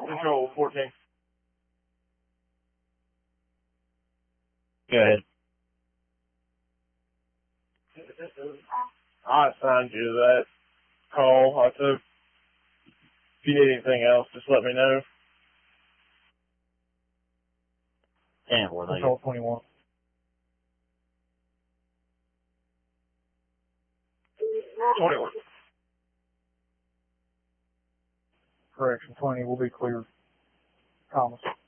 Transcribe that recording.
Control 14. Go ahead. I assigned you that call I took. If you need anything else, just let me know. Control 21. Correction 20 will be cleared. Thomas.